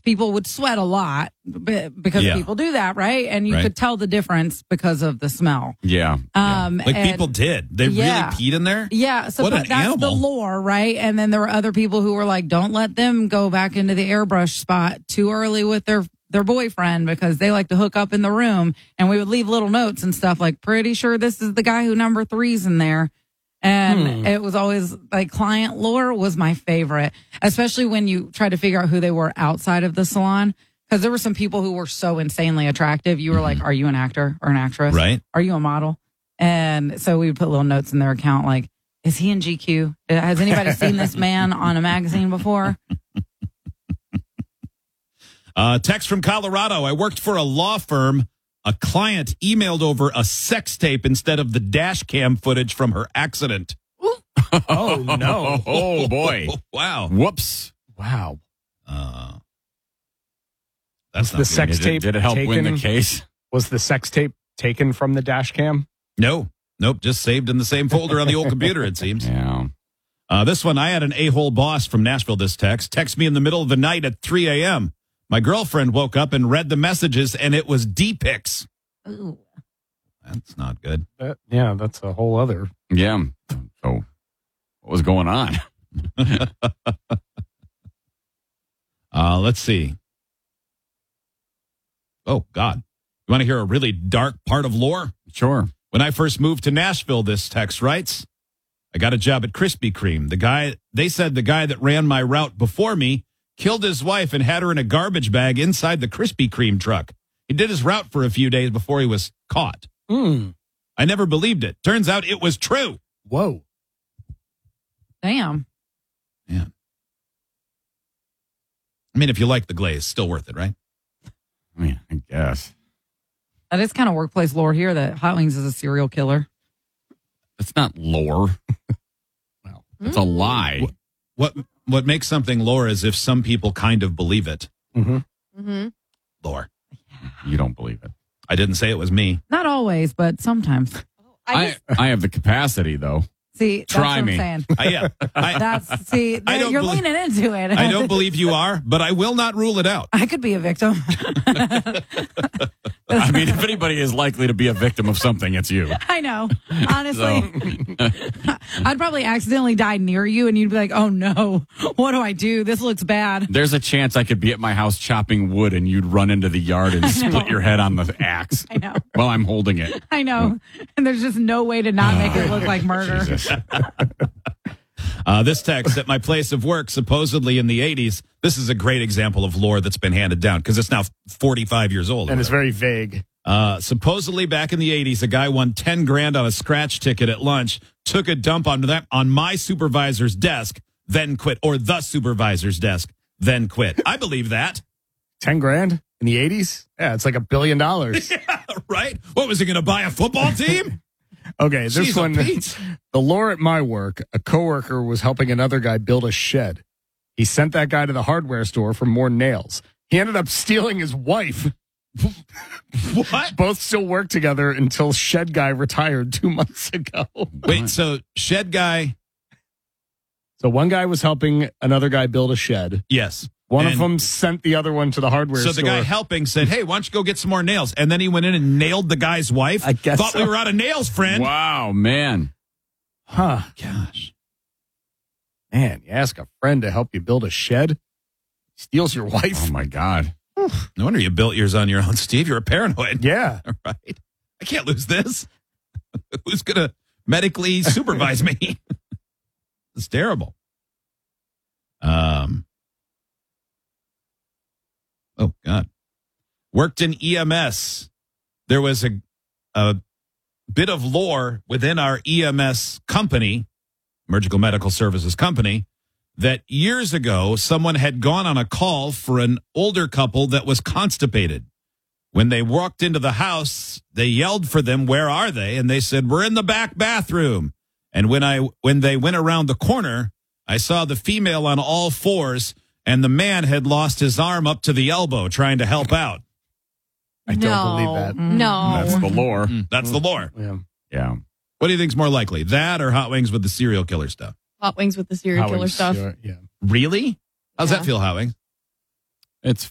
people would sweat a lot because people do that, right? And you could tell the difference because of the smell. Yeah. Like people did. They really peed in there? Yeah. So what an that's animal. the lore, right? And then there were other people who were like, don't let them go back into the airbrush spot too early with their boyfriend because they like to hook up in the room. And we would leave little notes and stuff like, pretty sure this is the guy who number 3's in there. And it was always like client lore was my favorite, especially when you try to figure out who they were outside of the salon. Because there were some people who were so insanely attractive. You were like, are you an actor or an actress? Right. Are you a model? And so we would put little notes in their account like, is he in GQ? Has anybody seen this man on a magazine before? Text from Colorado. I worked for a law firm. A client emailed over a sex tape instead of the dash cam footage from her accident. Oh, no. Oh, boy. Wow. Whoops. Wow. That's not the sex tape. Did it help win the case? Was the sex tape taken from the dash cam? No. Nope. Just saved in the same folder on the old computer, it seems. Yeah. This one, I had an a-hole boss from Nashville, this text me in the middle of the night at 3 a.m. My girlfriend woke up and read the messages, and it was D-pics. Ooh. That's not good. Yeah, that's a whole other. Yeah. So what was going on? Let's see. Oh, God. You want to hear a really dark part of lore? Sure. When I first moved to Nashville, this text writes, I got a job at Krispy Kreme. They said the guy that ran my route before me killed his wife and had her in a garbage bag inside the Krispy Kreme truck. He did his route for a few days before he was caught. I never believed it. Turns out it was true. Whoa. Damn. Yeah. I mean, if you like the glaze, still worth it, right? I mean, I guess. That is kind of workplace lore here that Hot Wings is a serial killer. It's not lore. Well, it's a lie. What makes something lore is if some people kind of believe it. Lore. You don't believe it. I didn't say it was me. Not always, but sometimes. I have the capacity, though. See, that's Try what me. I'm saying. You're leaning into it. I don't believe you are, but I will not rule it out. I could be a victim. I mean, if anybody is likely to be a victim of something, it's you. I know. Honestly, I'd probably accidentally die near you, and you'd be like, "Oh no, what do I do? This looks bad." There's a chance I could be at my house chopping wood, and you'd run into the yard and split your head on the axe. I know. While I'm holding it. I know, and there's just no way to not make it look like murder. Jesus. This text at my place of work, supposedly in the 80s. This is a great example of lore that's been handed down because it's now 45 years old. And it's very vague. Supposedly back in the 80s, a guy won 10 grand on a scratch ticket at lunch, took a dump on my supervisor's desk, then quit, or the supervisor's desk, then quit. I believe that. 10 grand in the 80s? Yeah, it's like $1 billion. Yeah, right? What was he going to buy, a football team? Okay, this Jeez, one, Pete. the lore at my work, a coworker was helping another guy build a shed. He sent that guy to the hardware store for more nails. He ended up stealing his wife. What? Both still work together until shed guy retired 2 months ago. Wait, so shed guy? So one guy was helping another guy build a shed. Yes. One of them sent the other one to the hardware store. So the guy helping said, hey, why don't you go get some more nails? And then he went in and nailed the guy's wife? I guess Thought so. we were out of nails, friend. Wow, man. Huh. Gosh. Man, you ask a friend to help you build a shed, steals your wife. Oh, my God. No wonder you built yours on your own, Steve. You're a paranoid. Yeah. All right. I can't lose this. Who's going to medically supervise me? It's terrible. Oh, God. Worked in EMS. There was a bit of lore within our EMS company, Emergical Medical Services Company, that years ago someone had gone on a call for an older couple that was constipated. When they walked into the house, they yelled for them, where are they? And they said, we're in the back bathroom. And when they went around the corner, I saw the female on all fours, and the man had lost his arm up to the elbow trying to help out. I don't believe that. No. That's the lore. That's the lore. Yeah. Yeah. What do you think's more likely, that or Hot Wings with the serial killer stuff? Hot Wings with the serial killer stuff. Yeah. Really? How's Yeah. that feel, Hot Wings? It's